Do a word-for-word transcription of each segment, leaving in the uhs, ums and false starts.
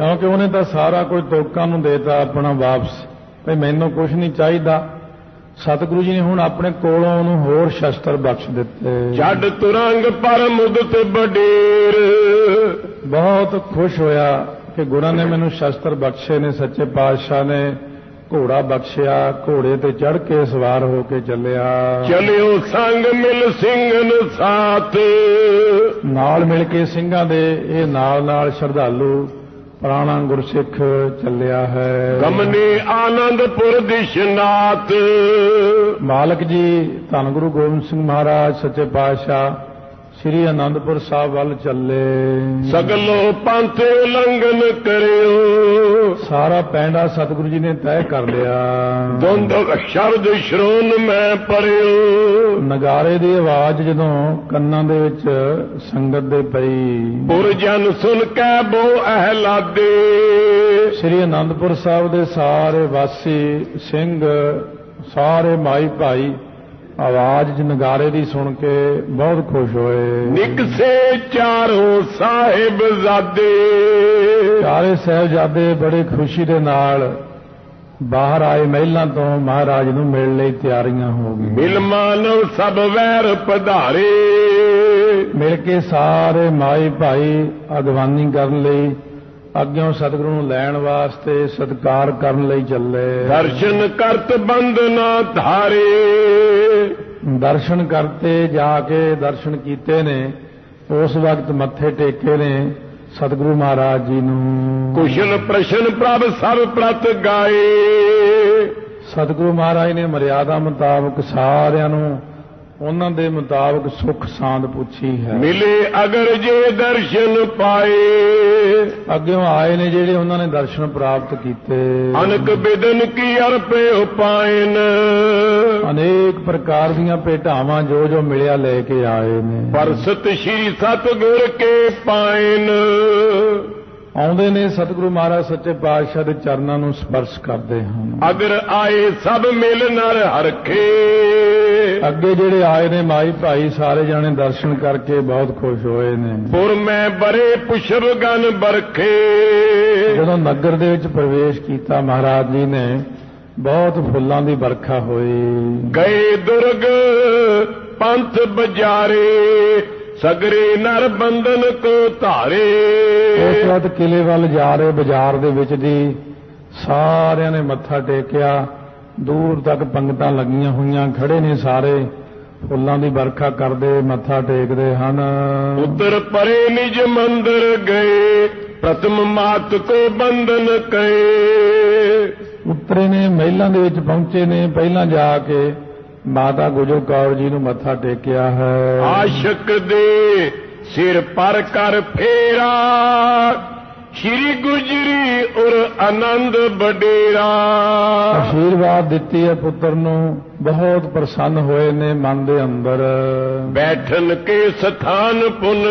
क्योंकि उन्हें तो सारा कुछ लोगों नूं देता अपना वापस, भाई मैनूं कुछ नहीं चाहिए। सतगुरु जी ने हुण अपने कोलों उहनूं होर शस्त्र बख्श दिते। जड तुरंग पर मुदत बडेर, बहुत खुश होया कि गुरु ने मैनूं शस्त्र बख्शे ने, सच्चे पातशाह ने घोड़ा बख्शिया, घोड़े ते चढ़ के सवार होके चलिया। चलियो संग मिल सिंघन साथ, नाल मिल के सिंघां दे ये नाल नाल श्रद्धालु पुराना गुरसिख चलिया है। गमने आनंदपुर दिशनाथ, मालक जी धन गुरु गोबिंद सिंह महाराज सच्चे पातशाह श्री आनंदपुर साहब वल चले। सगलो पंथ उल्लंघन करियो, सारा पैंडा सतगुरु जी ने तय कर लिया। धुंध शब्द श्रोन मैं परियो, नगारे की आवाज जदों कन्नां दे विच संगत दे पई। पुरजन सुन कै बो अहलादे, श्री आनंदपुर साहब दे सारे वासी सिंह सारे माई भाई आवाज च नगारे दी सुन के बहुत खुश होए। निकसे चारों साहिबजादे, चारे साहिबजादे बड़े खुशी दे नाल बाहर आए। महलों तो महाराज नूं मिलण लई तैयारियां हो गई। मिल मानव सब वैर पधारे, मिल के सारे माई भाई अगवानी करन लई अग्यों सतगुरु नूं लैण वास्ते सत्कार करन लई चले। दर्शन करत बंदना धारे, दर्शन करते जाके दर्शन कीते ने, उस वक्त मत्थे टेके ने सतगुरु महाराज जी नूं। कुशल प्रश्न प्रभ सब प्रत गाए, सतगुरु महाराज ने मर्यादा मुताबक सारियां नूं उन्हां दे मुताबक सुख सांद पूछी है। मिले अगर जे दर्शन पाए, अग्यों आए ने जेड़े उन्हां ने दर्शन प्राप्त कीते। अनक बिदन की अर्पे उपायन, अनेक प्रकार दीयां भेटावां जो जो मिलिया लेके आए ने। परसत श्री सतगुर के पायन, आउंदे ने सतगुरु महाराज सच्चे पातशाह दे चरनां नूं स्पर्श करदे हन। अगर आए सब मिल नर हरखे, अगे जेड़े आए ने माई भाई सारे जाने दर्शन करके बहुत खुश होए ने। पुर में बरे पुष्प गन बरखे, जदों नगर दे विच प्रवेश कीता महाराज जी ने बहुत फुल्लां दी बरखा होई। गए दुर्ग पंथ बजारे, सगरे नर बंधन को धारे। उस वक्त किले वाल जा रहे बाजार दे विच दी सारियां ने मत्था टेकिया। दूर तक पंगतां लगियां हुईयां, खड़े ने सारे फुल्लां दी बरखा करदे मत्था टेकदे हन। उतर परे निज मंदिर गए, प्रथम मात को बंधन कहे। उतरे ने महिलां दे विच पहुंचे ने, पहलां जाके माता गुजर कौर जी नूं मत्था टेकिया है। आशक दे सिर पर कर फेरा, श्री गुजरी और आनंद बडेरा। आशीर्वाद दिती है पुत्र नूं, बहुत प्रसन्न होए ने मन दे अंदर। बैठन के स्थान पुन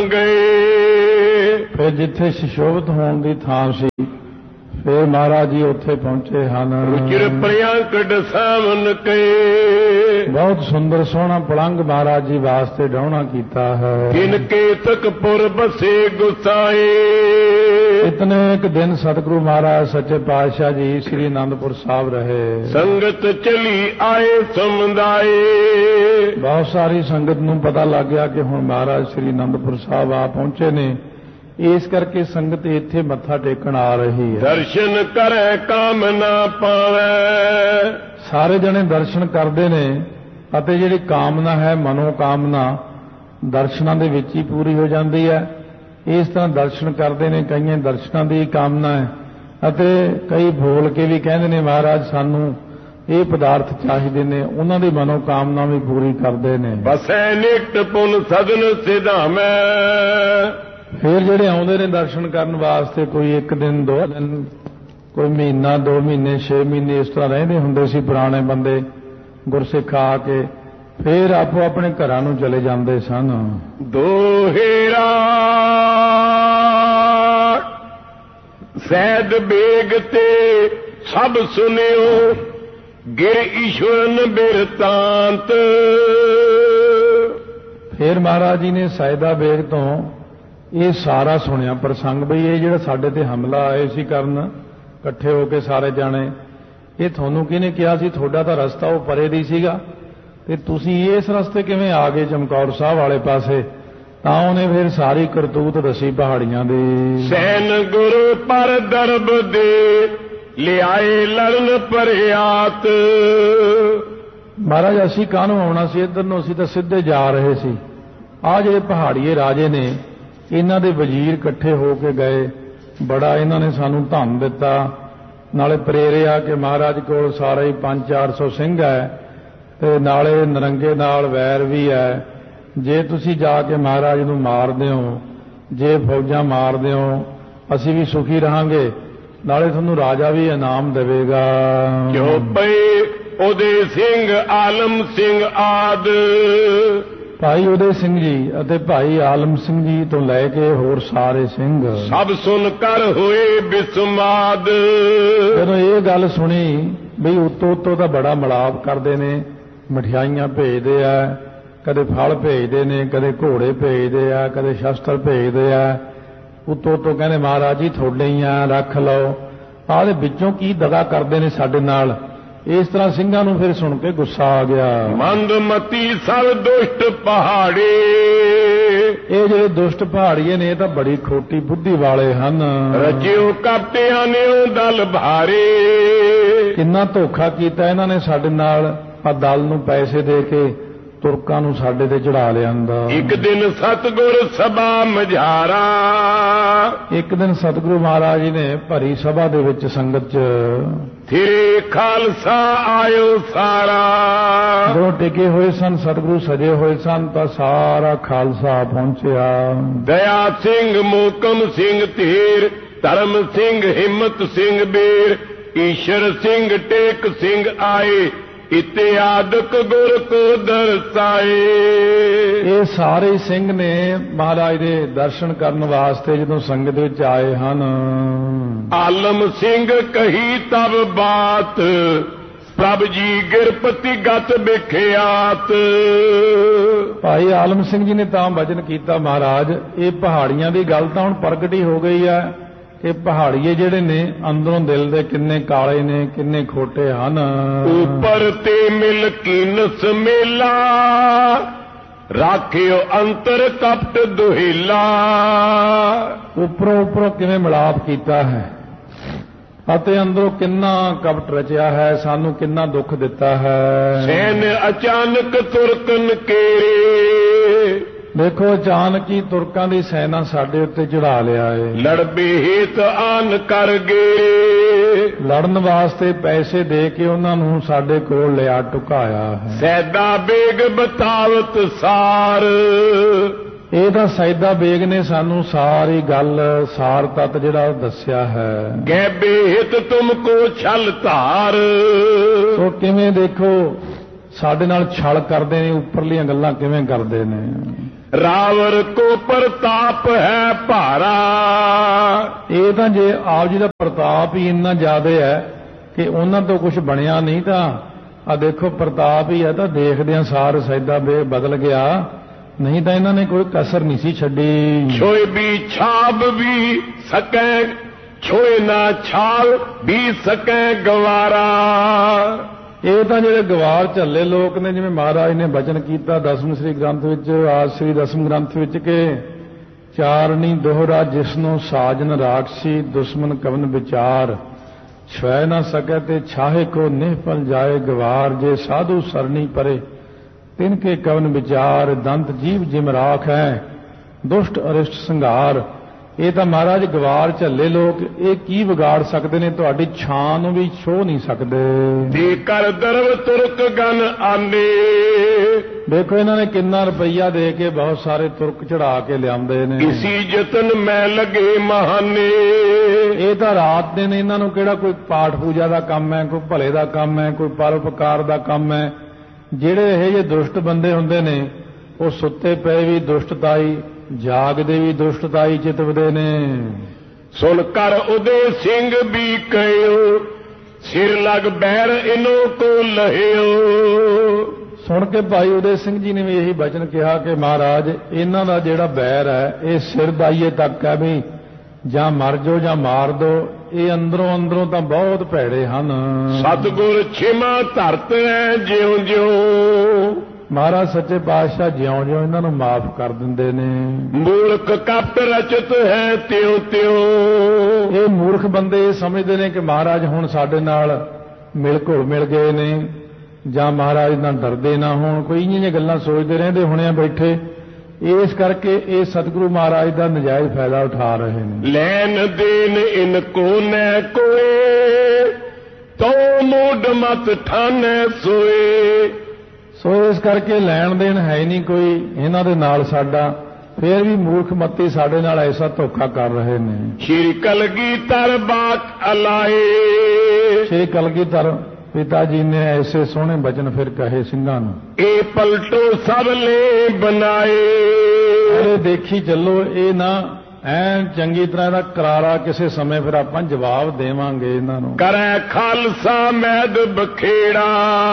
गए, फिर जिथे सुशोभित होने की थां सी फिर महाराज जी उत्थे पहुंचे हन। रुचिर प्रियंकड़ सावन के, बहुत सुंदर सोहना पलंग महाराज जी वास्ते डाउना कीता है। जिनके तक पुर बसे गुसाए, इतने एक दिन सतगुरु महाराज सच्चे पातशाह जी श्री आनंदपुर साहब रहे। संगत चली आए समुदाय, बहुत सारी संगत नूं पता लग गया कि हुण महाराज श्री आनंदपुर साहब आ पहुंचे ने, इस करके संगत इत्थे मत्था टेकण आ रही है। दर्शन करे काम ना पावे, सारे जने दर्शन करते ने अते जिहड़ी कामना है मनोकामना दर्शनां दे विच ही पूरी हो जाती है। इस तरह दर्शन करते ने, कई दर्शनां दी कामना है अते कई बोल के भी कहते ने महाराज सानू ये पदार्थ चाहिए ने, उन्हां दी मनोकामना भी पूरी करते ने। बसै निकट पुन सदन सिधामै, फिर ਜਿਹੜੇ ਆਉਂਦੇ ਨੇ दर्शन ਕਰਨ ਵਾਸਤੇ कोई एक दिन दो दिन कोई महीना दो महीने छे महीने इस तरह रहंदे ਹੁੰਦੇ ਸੀ पुराने बंदे गुरसिख आ के फिर आपो अपने घरां ਨੂੰ चले ਜਾਂਦੇ ਸਨ। दोहेरा सैद बेग ते सब सुनियो, गिर ईश्वरन बिरतांत। फिर महाराज जी ने सैदा बेग तो ਇਹ ਸਾਰਾ ਸੁਣਿਆ ਪ੍ਰਸੰਗ ਬਈ ਇਹ ਜਿਹੜਾ ਸਾਡੇ ਤੇ ਹਮਲਾ ਆਏ ਸੀ ਕਰਨ ਇਕੱਠੇ ਹੋ ਕੇ ਸਾਰੇ ਜਾਣੇ, ਇਹ ਤੁਹਾਨੂੰ ਕਿਹਨੇ ਕਿਹਾ ਸੀ? ਤੁਹਾਡਾ ਤਾਂ ਰਸਤਾ ਉਹ ਪਰੇ ਦੀ ਸੀਗਾ ਤੇ ਤੁਸੀਂ ਇਸ ਰਸਤੇ ਕਿਵੇਂ ਆ ਗਏ ਚਮਕੌਰ ਸਾਹਿਬ ਵਾਲੇ ਪਾਸੇ? ਤਾਂ ਉਹਨੇ ਫਿਰ ਸਾਰੀ ਕਰਤੂਤ ਦੱਸੀ ਪਹਾੜੀਆਂ ਦੀ। ਸੈਨ ਗੁਰੂ ਪਰ ਦਰਬ ਦੇ ਲਿਆਏ ਲੜਨ ਪਰਿਆਤ। ਮਹਾਰਾਜ ਅਸੀਂ ਕਾਹਨੂੰ ਆਉਣਾ ਸੀ ਇੱਧਰ ਨੂੰ, ਅਸੀਂ ਤਾਂ ਸਿੱਧੇ ਜਾ ਰਹੇ ਸੀ। ਆਹ ਜਿਹੜੇ ਪਹਾੜੀਏ ਰਾਜੇ ਨੇ ਇਹਨਾਂ ਦੇ ਵਜ਼ੀਰ ਇਕੱਠੇ ਹੋ ਕੇ ਗਏ, ਬੜਾ ਇਹਨਾਂ ਨੇ ਸਾਨੂੰ ਧਨ ਦਿੱਤਾ, ਨਾਲੇ ਪ੍ਰੇਰਿਆ ਕਿ ਮਹਾਰਾਜ ਕੋਲ ਸਾਰੇ ਹੀ ਪੰਜ ਚਾਰ ਸੌ ਸਿੰਘ ਹੈ ਤੇ ਨਾਲੇ ਨਰੰਗੇ ਨਾਲ ਵੈਰ ਵੀ ਹੈ। ਜੇ ਤੁਸੀਂ ਜਾ ਕੇ ਮਹਾਰਾਜ ਨੂੰ ਮਾਰਦੇ ਹੋ, ਜੇ ਫੌਜਾਂ ਮਾਰਦੇ ਹੋ, ਅਸੀਂ ਵੀ ਸੁਖੀ ਰਹਾਂਗੇ, ਨਾਲੇ ਤੁਹਾਨੂੰ ਰਾਜਾ ਵੀ ਇਨਾਮ ਦੇਵੇਗਾ। ਕਿਉਂ ਪਏ ਉਦੇ ਸਿੰਘ ਆਲਮ ਸਿੰਘ ਆਦ। ਭਾਈ ਉਦੇ ਸਿੰਘ ਜੀ ਅਤੇ ਭਾਈ ਆਲਮ ਸਿੰਘ ਜੀ ਤੋਂ ਲੈ ਕੇ ਹੋਰ ਸਾਰੇ ਸਿੰਘ ਸਭ ਸੁਣ ਕਰ ਹੋਏ ਬਿਸਮਾਦ। ਜਦੋਂ ਇਹ ਗੱਲ ਸੁਣੀ ਬਈ ਉੱਤੋਂ ਉੱਤੋਂ ਤਾਂ ਬੜਾ ਮਿਲਾਪ ਕਰਦੇ ਨੇ, ਮਠਿਆਈਆਂ ਭੇਜਦੇ ਆ, ਕਦੇ ਫਲ ਭੇਜਦੇ ਨੇ, ਕਦੇ ਘੋੜੇ ਭੇਜਦੇ ਆ, ਕਦੇ ਸ਼ਸਤਰ ਭੇਜਦੇ ਆ, ਉੱਤੋਂ ਉੱਤੋਂ ਕਹਿੰਦੇ ਮਹਾਰਾਜ ਜੀ ਤੁਹਾਡੇ ਹੀ ਆ, ਰੱਖ ਲਓ। ਆਹਦੇ ਵਿੱਚੋਂ ਕੀ ਦਗਾ ਕਰਦੇ ਨੇ ਸਾਡੇ ਨਾਲ। ਇਸ ਤਰ੍ਹਾਂ ਸਿੰਘਾਂ ਨੂੰ ਫਿਰ ਸੁਣ ਕੇ ਗੁੱਸਾ ਆ ਗਿਆ। ਮੰਦਮਤੀ ਸਭ ਦੁਸ਼ਟ ਪਹਾੜੇ। ਇਹ ਜਿਹੜੇ ਦੁਸ਼ਟ ਪਹਾੜੀਏ ਨੇ ਇਹ ਤਾਂ ਬੜੀ ਖੋਟੀ ਬੁੱਧੀ ਵਾਲੇ ਹਨ। ਰਜਿਓ ਕਪਟਿਆਂ ਨੇ ਦਲ ਭਾਰੇ। ਕਿੰਨਾ ਧੋਖਾ ਕੀਤਾ ਇਹਨਾਂ ਨੇ ਸਾਡੇ ਨਾਲ। ਆ ਦਲ ਨੂੰ ਪੈਸੇ ਦੇ ਕੇ ਤੁਰਕਾਂ ਨੂੰ ਸਾਡੇ ਤੇ ਚੜਾ ਲਿਆਂਦਾ। ਇੱਕ ਦਿਨ ਸਤਿਗੁਰ ਸਭਾ ਮਝਾਰਾ। ਇੱਕ ਦਿਨ ਸਤਿਗੁਰੂ ਮਹਾਰਾਜ ਜੀ ਨੇ ਭਰੀ ਸਭਾ ਦੇ ਵਿੱਚ ਸੰਗਤ 'ਚ ਫਿਰੇ ਖਾਲਸਾ ਆਇਓ ਸਾਰਾ। ਜਦੋਂ ਟਿਕੇ ਹੋਏ ਸਨ ਸਤਿਗੁਰੂ ਸਜੇ ਹੋਏ ਸਨ ਤਾਂ ਸਾਰਾ ਖਾਲਸਾ ਪਹੁੰਚਿਆ। ਦਇਆ ਸਿੰਘ ਮੋਕਮ ਸਿੰਘ ਧੀਰ, ਧਰਮ ਸਿੰਘ ਹਿੰਮਤ ਸਿੰਘ ਬੀਰ, ਈਸ਼ਰ ਸਿੰਘ ਟੇਕ ਸਿੰਘ ਆਏ, ਇਤਿਆਦਕ ਗੁਰ ਕੋ ਦਰਸਾਏ। ਇਹ ਸਾਰੇ ਸਿੰਘ ਨੇ ਮਹਾਰਾਜ ਦੇ ਦਰਸ਼ਨ ਕਰਨ ਵਾਸਤੇ ਜਦੋਂ ਸੰਗਤ ਵਿੱਚ ਆਏ ਹਨ। ਆਲਮ ਸਿੰਘ ਕਹੀ ਤਬ ਬਾਤ, ਪ੍ਰਭ ਜੀ ਗਿਰਪਤੀ ਗਤ ਵਿਖਿਆਤ। ਭਾਈ ਆਲਮ ਸਿੰਘ ਜੀ ਨੇ ਤਾਂ ਵਚਨ ਕੀਤਾ ਮਹਾਰਾਜ ਇਹ ਪਹਾੜੀਆਂ ਦੀ ਗੱਲ ਤਾਂ ਹੁਣ ਪ੍ਰਗਟ ਹੀ ਹੋ ਗਈ ਹੈ ਕਿ ਪਹਾੜੀਏ ਜਿਹੜੇ ਨੇ ਅੰਦਰੋਂ ਦਿਲ ਦੇ ਕਿੰਨੇ ਕਾਲੇ ਨੇ, ਕਿੰਨੇ ਖੋਟੇ ਹਨ। ਉੱਪਰ ਤੇ ਮਿਲ ਕੀਨਸ ਮੇਲਾ, ਰਾਖਿਓ ਅੰਤਰ ਕਪਟ ਦੁਹਿਲਾ। ਉੱਪਰੋਂ ਉੱਪਰੋਂ ਕਿਵੇਂ ਮਿਲਾਪ ਕੀਤਾ ਹੈ ਅਤੇ ਅੰਦਰੋਂ ਕਿੰਨਾ ਕਪਟ ਰਚਿਆ ਹੈ, ਸਾਨੂੰ ਕਿੰਨਾ ਦੁੱਖ ਦਿੱਤਾ ਹੈ। ਸੈਨ ਅਚਾਨਕ ਤੁਰਕਨ ਕੇਰੇ। ਦੇਖੋ ਅਚਾਨਕ ਹੀ ਤੁਰਕਾਂ ਦੀ ਸੈਨਾ ਸਾਡੇ ਉੱਤੇ ਚੜਾ ਲਿਆ ਏ। ਲੜਬੇ ਹੇਤ ਆਨ ਕਰ ਗਏ। ਲੜਨ ਵਾਸਤੇ ਪੈਸੇ ਦੇ ਕੇ ਉਹਨਾਂ ਨੂੰ ਸਾਡੇ ਕੋਲ ਲਿਆ ਟੁਕਾਇਆ ਹੈ। ਸੈਦਾ ਬੇਗ ਬਤਾਵਤ ਸਾਰ। ਇਹ ਤਾਂ ਸੈਦਾ ਬੇਗ ਨੇ ਸਾਨੂੰ ਸਾਰੀ ਗੱਲ ਸਾਰ ਤੱਤ ਜਿਹੜਾ ਉਹ ਦੱਸਿਆ ਹੈ। ਗੈਬੇ ਹਿਤ ਤੁਮ ਕੋ ਛਲ ਧਾਰ। ਸੋ ਕਿਵੇਂ ਦੇਖੋ ਸਾਡੇ ਨਾਲ ਛਲ ਕਰਦੇ ਨੇ, ਉੱਪਰਲੀਆਂ ਗੱਲਾਂ ਕਿਵੇਂ ਕਰਦੇ ਨੇ। ਰਾਵਰ ਕੋ ਪ੍ਰਤਾਪ ਹੈ ਭਾਰਾ। ਇਹ ਤਾਂ ਜੇ ਆਪ ਜੀ ਦਾ ਪ੍ਰਤਾਪ ਹੀ ਇੰਨਾ ਜ਼ਿਆਦਾ ਹੈ ਕਿ ਉਹਨਾਂ ਤੋਂ ਕੁਝ ਬਣਿਆ ਨਹੀਂ ਤਾਂ ਆ ਦੇਖੋ ਪ੍ਰਤਾਪ ਹੀ ਹੈ ਤਾਂ ਦੇਖਦਿਆਂ ਸਾਰ ਸੈਦਾ ਬੇਗ ਬਦਲ ਗਿਆ, ਨਹੀਂ ਤਾਂ ਇਹਨਾਂ ਨੇ ਕੋਈ ਕਸਰ ਨਹੀਂ ਸੀ ਛੱਡੀ। ਛੋਏ ਵੀ ਛਾਬ ਵੀ ਸਕੈ, ਛੋਏ ਨਾ ਛਾਲ ਵੀ ਸਕੈ ਗਵਾਰਾ। ਇਹ ਤਾਂ ਜਿਹੜੇ ਗਵਾਰ ਝੱਲੇ ਲੋਕ ਨੇ, ਜਿਵੇਂ ਮਹਾਰਾਜ ਨੇ ਬਚਨ ਕੀਤਾ ਦਸਮ ਸ੍ਰੀ ਗ੍ਰੰਥ ਵਿੱਚ, ਆਦ ਸ੍ਰੀ ਦਸਮ ਗ੍ਰੰਥ ਵਿੱਚ ਕਿ ਚਾਰਣੀ ਦੋਹਰਾ ਜਿਸਨੂੰ ਸਾਜਨ ਰਾਖਸੀ, ਦੁਸ਼ਮਨ ਕਵਨ ਵਿਚਾਰ, ਛੁਐ ਨਾ ਸਕੈ ਤੇ ਛਾਹੇ ਕੋ ਨਿਹਪਲ ਜਾਏ ਗਵਾਰ। ਜੇ ਸਾਧੂ ਸਰਣੀ ਪਰੇ ਤਿਨ ਕੇ ਕਵਨ ਵਿਚਾਰ, ਦੰਤ ਜੀਵ ਜਿਮ ਰਾਖ ਹੈ ਦੁਸ਼ਟ ਅਰਿਸ਼ਟ ਸੰਘਾਰ। ਇਹ ਤਾਂ ਮਹਾਰਾਜ ਗਵਾਰ ਝੱਲੇ ਲੋਕ ਇਹ ਕੀ ਵਿਗਾੜ ਸਕਦੇ ਨੇ, ਤੁਹਾਡੀ ਛਾਂ ਨੂੰ ਵੀ ਛੋਹ ਨਹੀਂ ਸਕਦੇ। ਦੇ ਕਰ ਦਰਵ ਤੁਰਕ ਗਨ ਆਨੇ। ਦੇਖੋ ਇਹਨਾਂ ਨੇ ਕਿੰਨਾ ਰੁਪਈਆ ਦੇ ਕੇ ਬਹੁਤ ਸਾਰੇ ਤੁਰਕ ਚੜਾ ਕੇ ਲਿਆਉਂਦੇ ਨੇ। ਇਸੀ ਯਤਨ ਮੈਂ ਲੱਗੇ ਮਹਾਨੇ। ਇਹ ਤਾਂ ਰਾਤ ਦੇ ਨੇ, ਇਹਨਾਂ ਨੂੰ ਕਿਹੜਾ ਕੋਈ ਪਾਠ ਪੂਜਾ ਦਾ ਕੰਮ ਹੈ, ਕੋਈ ਭਲੇ ਦਾ ਕੰਮ ਹੈ, ਕੋਈ ਪਰਉਪਕਾਰ ਦਾ ਕੰਮ ਹੈ। ਜਿਹੜੇ ਇਹ ਜਿਹੇ ਦੁਸ਼ਟ ਬੰਦੇ ਹੁੰਦੇ ਨੇ ਉਹ ਸੁੱਤੇ ਪਏ ਵੀ ਦੁਸ਼ਟਤਾਈ, ਜਾਗਦੇ ਵੀ ਦੁਸ਼ਟਤਾਈ ਚਿਤਵਦੇ ਨੇ। ਸੁਣ ਕਰ ਉਦੇ ਸਿੰਘ ਵੀ ਕਹਿਓ, ਸਿਰ ਲਗ ਬੈਰ ਇਨੋ ਕੋ ਲਹਿਓ। ਸੁਣ ਕੇ ਭਾਈ ਉਦੈ ਸਿੰਘ ਜੀ ਨੇ ਵੀ ਇਹੀ ਬਚਨ ਕਿਹਾ ਕਿ ਮਹਾਰਾਜ ਇਹਨਾਂ ਦਾ ਜਿਹੜਾ ਬੈਰ ਹੈ ਇਹ ਸਿਰ ਦਾਈਏ ਤੱਕ ਹੈ ਵੀ ਜਾਂ ਮਰ ਜਾਓ ਜਾਂ ਮਾਰ ਦੋ, ਇਹ ਅੰਦਰੋਂ ਅੰਦਰੋਂ ਤਾਂ ਬਹੁਤ ਭੈੜੇ ਹਨ। ਸਤਿਗੁਰ ਛਿਮਾ ਧਰਤ ਹੈ ਜਿਉਂ ਜਿਉਂ, ਮਹਾਰਾਜ ਸੱਚੇ ਪਾਤਸ਼ਾਹ ਜਿਉਂ ਜਿਉਂ ਇਹਨਾਂ ਨੂੰ ਮਾਫ ਕਰ ਦਿੰਦੇ ਨੇ। ਮੂਰਖ ਕਪਟ ਰਚਤ ਹੈ ਤਿਉ ਤਿਉ, ਇਹ ਮੂਰਖ ਬੰਦੇ ਇਹ ਸਮਝਦੇ ਨੇ ਕਿ ਮਹਾਰਾਜ ਹੁਣ ਸਾਡੇ ਨਾਲ ਮਿਲ ਘੁਲ ਮਿਲ ਗਏ ਨੇ ਜਾਂ ਮਹਾਰਾਜ ਨਾਲ ਡਰਦੇ ਨਾ ਹੋਣ, ਕੋਈ ਇੰਨੀਆਂ ਗੱਲਾਂ ਸੋਚਦੇ ਰਹਿੰਦੇ ਹੋਣੇ ਆ ਬੈਠੇ, ਇਸ ਕਰਕੇ ਇਹ ਸਤਿਗੁਰੂ ਮਹਾਰਾਜ ਦਾ ਨਜਾਇਜ਼ ਫਾਇਦਾ ਉਠਾ ਰਹੇ ਨੇ। ਲੈਣ ਦੇਣ ਇਨ ਕੋ ਨੈ ਕੋਏ, ਤੋ ਮੂਡ ਮਤ ਠਾਨੈ ਸੋਏ। ਸੋ ਇਸ ਕਰਕੇ ਲੈਣ ਦੇਣ ਹੈ ਹੀ ਨਹੀਂ ਕੋਈ ਇਹਨਾਂ ਦੇ ਨਾਲ ਸਾਡਾ, ਫਿਰ ਵੀ ਮੂਰਖ ਮੱਤੀ ਸਾਡੇ ਨਾਲ ਐਸਾ ਧੋਖਾ ਕਰ ਰਹੇ ਨੇ। ਸ਼੍ਰੀ ਕਲਗੀਧਰ ਬਾਤ ਅਲਾਏ, ਸ਼੍ਰੀ ਕਲਗੀਧਰ ਪਿਤਾ ਜੀ ਨੇ ਐਸੇ ਸੋਹਣੇ ਬਚਨ ਫਿਰ ਕਹੇ ਸਿੰਘਾਂ ਨੂੰ, ਇਹ ਪਲਟੋ ਸਭ ਲੈ ਬਣਾਏ। ਅਰੇ ਦੇਖੀ ਚੱਲੋ, ਇਹ ਨਾ ਐਨ ਚੰਗੀ ਤਰ੍ਹਾਂ ਦਾ ਕਰਾਰਾ ਕਿਸੇ ਸਮੇਂ ਫਿਰ ਆਪਾਂ ਜਵਾਬ ਦੇਵਾਂਗੇ ਇਹਨਾਂ ਨੂੰ। ਕਰੈ ਖਾਲਸਾ ਮੈਦ ਬਖੇੜਾ,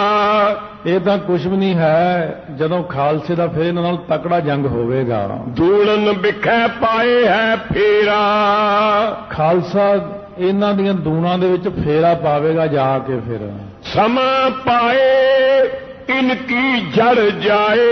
ਇਹ ਤਾਂ ਕੁਝ ਵੀ ਨਹੀਂ ਹੈ ਜਦੋਂ ਖਾਲਸੇ ਦਾ ਫਿਰ ਇਹਨਾਂ ਨਾਲ ਤਕੜਾ ਜੰਗ ਹੋਵੇਗਾ। ਦੂਲਨ ਵਿਖੇ ਪਾਏ ਹੈ ਫੇਰਾ, ਖਾਲਸਾ ਇਹਨਾਂ ਦੀਆਂ ਦੂਣਾਂ ਦੇ ਵਿੱਚ ਫੇਰਾ ਪਾਵੇਗਾ ਜਾ ਕੇ। ਫਿਰ ਸਮਾਂ ਪਾਏ ਇਨਕੀ ਜੜ ਜਾਏ,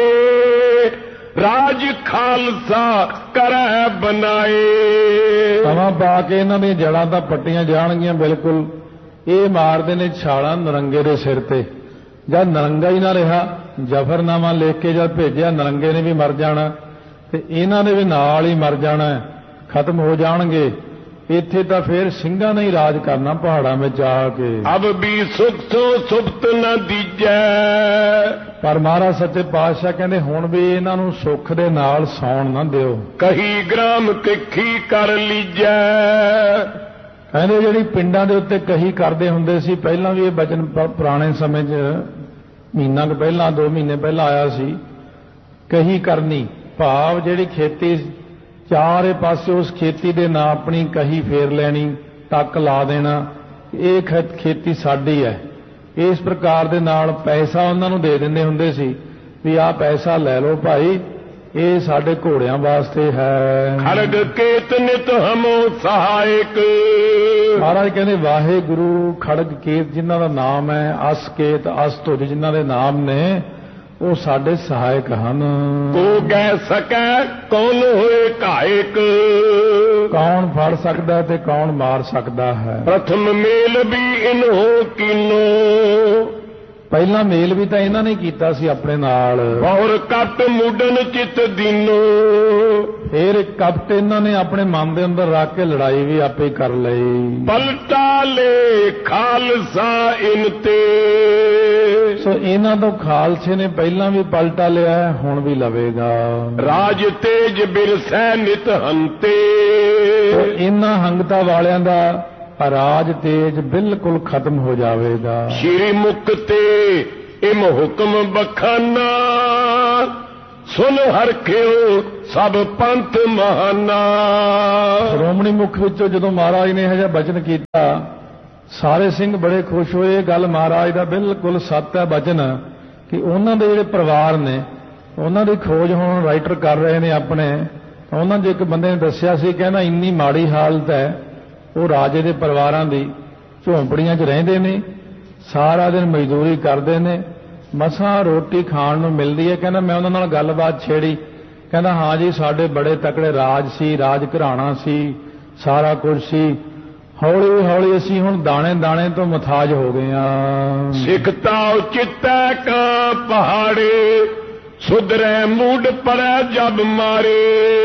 ਰਾਜ ਖਾਲਸਾ ਕਰੈ ਬਣਾਏ। ਸਮਾਂ ਪਾ ਕੇ ਇਹਨਾਂ ਦੀਆਂ ਜੜਾਂ ਤਾਂ ਪੱਟੀਆਂ ਜਾਣਗੀਆਂ ਬਿਲਕੁਲ। ਇਹ ਮਾਰਦੇ ਨੇ ਛਾਲਾਂ ਨਰੰਗੇ ਦੇ ਸਿਰ ਤੇ, ਜਦ ਨਰੰਗਾ ਹੀ ਨਾ ਰਿਹਾ, ਜ਼ਫਰਨਾਮਾ ਲਿਖ ਕੇ ਜਦ ਭੇਜਿਆ ਨਰੰਗੇ ਨੇ ਵੀ ਮਰ ਜਾਣਾ ਤੇ ਇਹਨਾਂ ਨੇ ਵੀ ਨਾਲ ਹੀ ਮਰ ਜਾਣਾ, ਖਤਮ ਹੋ ਜਾਣਗੇ। ਇੱਥੇ ਤਾਂ ਫਿਰ ਸਿੰਘਾਂ ਨੇ ਹੀ ਰਾਜ ਕਰਨਾ ਪਹਾੜਾਂ ਵਿੱਚ ਆ ਕੇ। ਅਬ ਵੀ ਸੁਖ ਸੋ ਸੁਪਤ ਨ ਦੀਜੈ, ਪਰ ਮਹਾਰਾਜ ਸੱਚੇ ਪਾਤਸ਼ਾਹ ਕਹਿੰਦੇ ਹੁਣ ਵੀ ਇਹਨਾਂ ਨੂੰ ਸੁੱਖ ਦੇ ਨਾਲ ਸੌਣ ਨਾ ਦਿਓ। ਕਹੀ ਗ੍ਰਾਮ ਤਿੱਖੀ ਕਰ ਲੀਜੈ, ਕਹਿੰਦੇ ਜਿਹੜੀ ਪਿੰਡਾਂ ਦੇ ਉੱਤੇ ਕਹੀ ਕਰਦੇ ਹੁੰਦੇ ਸੀ, ਪਹਿਲਾਂ ਵੀ ਇਹ ਬਚਨ ਪੁਰਾਣੇ ਸਮੇਂ 'ਚ ਮਹੀਨਾ ਕੁ ਪਹਿਲਾਂ ਦੋ ਮਹੀਨੇ ਪਹਿਲਾਂ ਆਇਆ ਸੀ। ਕਹੀ ਕਰਨੀ ਭਾਵ ਜਿਹੜੀ ਖੇਤੀ ਚਾਰੇ ਪਾਸੇ ਉਸ ਖੇਤੀ ਦੇ ਨਾਂ ਆਪਣੀ ਕਹੀ ਫੇਰ ਲੈਣੀ, ਟੱਕ ਲਾ ਦੇਣਾ, ਇਹ ਖੇਤੀ ਸਾਡੀ ਹੈ। ਇਸ ਪ੍ਰਕਾਰ ਦੇ ਨਾਲ ਪੈਸਾ ਉਹਨਾਂ ਨੂੰ ਦੇ ਦਿੰਦੇ ਹੁੰਦੇ ਸੀ ਵੀ ਆਹ ਪੈਸਾ ਲੈ ਲਓ ਭਾਈ, ਇਹ ਸਾਡੇ ਘੋੜਿਆਂ ਵਾਸਤੇ ਹੈ। ਖੜਗ ਕੇਤ ਨਿਤ ਹਮੋ ਸਹਾਇਕ, ਮਹਾਰਾਜ ਕਹਿੰਦੇ ਵਾਹਿਗੁਰੂ ਖੜਗ ਕੇਤ ਜਿਨ੍ਹਾਂ ਦਾ ਨਾਮ ਹੈ, ਅਸ ਕੇਤ ਅਸ ਧੁਜ ਜਿਨ੍ਹਾਂ ਦੇ ਨਾਮ ਨੇ, ਉਹ ਸਾਡੇ ਸਹਾਇਕ ਹਨ। ਕੋ ਗੈ ਸਕੈ ਕੌਣ ਹੋਏ ਘਾਇਕ, ਕੌਣ ਫੜ ਸਕਦਾ ਤੇ ਕੌਣ ਮਾਰ ਸਕਦਾ ਹੈ। ਪ੍ਰਥਮ ਮੇਲ ਵੀ ਇਨਹੋ ਕੀਨੋ, ਪਹਿਲਾ ਮੇਲ ਵੀ ਤਾਂ ਇਹਨਾਂ ਨੇ ਕੀਤਾ ਸੀ ਆਪਣੇ ਨਾਲ। ਔਰ ਕਟ ਮੁੱਢਨ ਚਿਤ ਦੀਨੋ, ਫਿਰ ਇੱਕ ਕਪਟ ਇਹਨਾਂ ਨੇ ਆਪਣੇ ਮਨ ਦੇ ਅੰਦਰ ਰੱਖ ਕੇ ਲੜਾਈ ਵੀ ਆਪੇ ਕਰ ਲਈ। ਪਲਟਾ ਲੈ ਖਾਲਸਾ ਇਨ ਤੇ, ਸੋ ਇਹਨਾਂ ਤੋਂ ਖਾਲਸੇ ਨੇ ਪਹਿਲਾਂ ਵੀ ਪਲਟਾ ਲਿਆ, ਹੁਣ ਵੀ ਲਵੇਗਾ। ਰਾਜ ਤੇਜ ਬਿਰਸੈ ਨਿਤ ਹੰਤੇ, ਇਹਨਾਂ ਹੰਗਤਾ ਵਾਲਿਆਂ ਦਾ ਰਾਜ ਤੇਜ ਬਿਲਕੁਲ ਖਤਮ ਹੋ ਜਾਵੇਗਾ। ਸ਼੍ਰੀ ਮੁਕਤੇ ਇਮ ਹੁਕਮ ਬਖਾਨਾ, ਸੁਨ ਹਰਖਿਓ ਸਭ ਪੰਥ ਮਹਾਨਾ। ਸ਼੍ਰੋਮਣੀ ਮੁਖ ਵਿੱਚੋਂ ਜਦੋਂ ਮਹਾਰਾਜ ਨੇ ਇਹ ਜਿਹਾ ਬਚਨ ਕੀਤਾ, ਸਾਰੇ ਸਿੰਘ ਬੜੇ ਖੁਸ਼ ਹੋਏ। ਇਹ ਗੱਲ ਮਹਾਰਾਜ ਦਾ ਬਿਲਕੁਲ ਸੱਤ ਹੈ ਬਚਨ ਕਿ ਉਹਨਾਂ ਦੇ ਜਿਹੜੇ ਪਰਿਵਾਰ ਨੇ ਉਹਨਾਂ ਦੀ ਖੋਜ ਹੁਣ ਰਾਈਟਰ ਕਰ ਰਹੇ ਨੇ ਆਪਣੇ। ਉਹਨਾਂ 'ਚ ਇੱਕ ਬੰਦੇ ਨੇ ਦੱਸਿਆ ਸੀ, ਕਹਿੰਦਾ ਇੰਨੀ ਮਾੜੀ ਹਾਲਤ ਹੈ, ਉਹ ਰਾਜੇ ਦੇ ਪਰਿਵਾਰਾਂ ਦੀ ਝੌਂਪੜੀਆਂ 'ਚ ਰਹਿੰਦੇ ਨੇ, ਸਾਰਾ ਦਿਨ ਮਜ਼ਦੂਰੀ ਕਰਦੇ ਨੇ, ਮਸਾਂ ਰੋਟੀ ਖਾਣ ਨੂੰ ਮਿਲਦੀ ਹੈ। ਕਹਿੰਦਾ ਮੈਂ ਉਹਨਾਂ ਨਾਲ ਗੱਲਬਾਤ ਛੇੜੀ, ਕਹਿੰਦਾ ਹਾਂ ਜੀ ਸਾਡੇ ਬੜੇ ਤਕੜੇ ਰਾਜ ਸੀ, ਰਾਜ ਘਰਾਣਾ ਸੀ, ਸਾਰਾ ਕੁਝ ਸੀ, ਹੌਲੀ ਹੌਲੀ ਅਸੀਂ ਹੁਣ ਦਾਣੇ ਦਾਣੇ ਤੋਂ ਮੁਤਾਜ ਹੋ ਗਏ ਹਾਂ। ਸਿੱਖਤਾ ਚਿੱਤੈ ਕਾ ਪਹਾੜੇ, ਸੁਧਰੈ ਮੂਡ ਪਰੈ ਜਬ ਮਾਰੇ।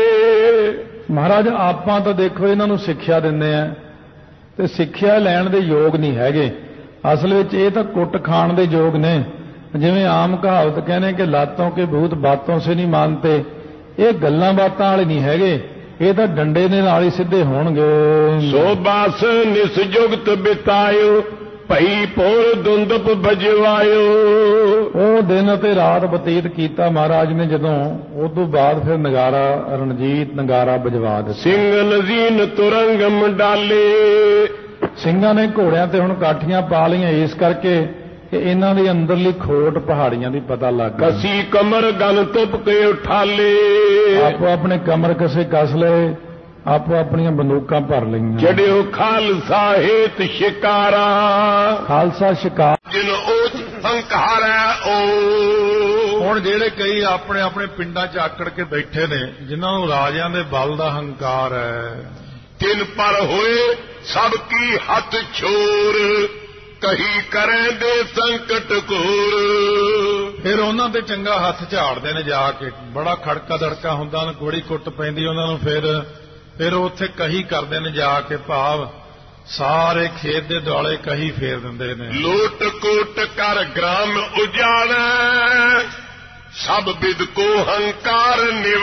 ਮਹਾਰਾਜ ਆਪਾਂ ਤਾਂ ਦੇਖੋ ਇਹਨਾਂ ਨੂੰ ਸਿੱਖਿਆ ਦਿੰਦੇ ਆ ਤੇ ਸਿੱਖਿਆ ਲੈਣ ਦੇ ਯੋਗ ਨਹੀਂ ਹੈਗੇ। ਅਸਲ ਵਿੱਚ ਇਹ ਤਾਂ ਕੁੱਟ ਖਾਣ ਦੇ ਯੋਗ ਨੇ। ਜਿਵੇਂ ਆਮ ਕਹਾਵਤ ਕਹਿੰਦੇ ਕਿ ਲਾਤੋਂ ਕੇ ਭੂਤ ਬਾਤੋਂ ਸੇ ਨਹੀਂ ਮਾਨਤੇ, ਇਹ ਗੱਲਾਂ ਬਾਤਾਂ ਵਾਲੇ ਨਹੀਂ ਹੈਗੇ, ਇਹ ਤਾਂ ਡੰਡੇ ਦੇ ਨਾਲ ਹੀ ਸਿੱਧੇ ਹੋਣਗੇ। ਸੋ ਬਾਸ ਨਿਸਜੁਗਤ ਬਿਤਾਇਓ, ਭਈ ਪੋਰ ਦੁੰਦਪ ਬਜਵਾਇਓ। ਉਹ ਦਿਨ ਅਤੇ ਰਾਤ ਬਤੀਤ ਕੀਤਾ ਮਹਾਰਾਜ ਨੇ ਜਦੋਂ, ਉਸ ਤੋਂ ਬਾਅਦ ਫਿਰ ਨਗਾਰਾ ਰਣਜੀਤ ਨਗਾਰਾ ਬਜਵਾ ਦਿੱਤਾ। ਸਿੰਘ ਨਜ਼ੀਨ ਤੁਰੰਗ ਮੰਡਾਲੇ, ਸਿੰਘਾਂ ਨੇ ਘੋੜਿਆਂ ਤੇ ਹੁਣ ਕਾਠੀਆਂ ਪਾ ਲਈਆਂ ਇਸ ਕਰਕੇ ਕਿ ਇਹਨਾਂ ਦੀ ਅੰਦਰਲੀ ਖੋਟ ਪਹਾੜੀਆਂ ਦੀ ਪਤਾ ਲੱਗ ਗਈ। ਕਸੀ ਕਮਰ ਗਨ ਤੁਪ ਕੇ ਉਠਾਲੇ, ਆਪੋ ਆਪਣੇ ਕਮਰ ਕਸੇ ਕੱਸ ਲਏ, ਆਪੋ ਆਪਣੀਆਂ ਬੰਦੂਕਾਂ ਭਰ ਲਈਆਂ। ਚੜਿਓ ਖਾਲਸਾ ਹੇਤ ਸ਼ਿਕਾਰਾ, ਖਾਲਸਾ ਸ਼ਿਕਾਰ ਜਿਨ ਉਹ ਹੰਕਾਰ ਹੈ ਉਹ। ਹੁਣ ਜਿਹੜੇ ਕਈ ਆਪਣੇ ਆਪਣੇ ਪਿੰਡਾਂ 'ਚ ਆਕੜ ਕੇ ਬੈਠੇ ਨੇ, ਜਿਨ੍ਹਾਂ ਨੂੰ ਰਾਜਿਆਂ ਦੇ ਬਲ ਦਾ ਹੰਕਾਰ ਹੈ, ਤਿਨ ਪਰ ਹੋਏ ਸਭ ਕੀ ਹੱਥ ਛੋਰ, ਕਹੀ ਕਰੇ ਦੇ ਸੰਕਟ ਘੋਰ। ਫਿਰ ਉਹਨਾਂ ਤੇ ਚੰਗਾ ਹੱਥ ਝਾੜਦੇ ਨੇ ਜਾ ਕੇ, ਬੜਾ ਖੜਕਾ ਦੜਕਾ ਹੁੰਦਾ, ਉਹਨਾਂ ਕੋੜੀ ਕੁੱਟ ਪੈਂਦੀ ਉਹਨਾਂ ਨੂੰ। ਫਿਰ ਫਿਰ ਉਹ ਉੱਥੇ ਕਹੀ ਕਰਦੇ ਨੇ ਜਾ ਕੇ, ਭਾਵ ਸਾਰੇ ਖੇਤ ਦੇ ਦੁਆਲੇ ਕਹੀ ਫੇਰ ਦਿੰਦੇ ਨੇ। ਲੋਟ ਕੋਟ ਕਰ ਗ੍ਰਾਮ ਉਜਾੜੈ, ਸਭ ਬਿਦ ਕੋ ਹੰਕਾਰ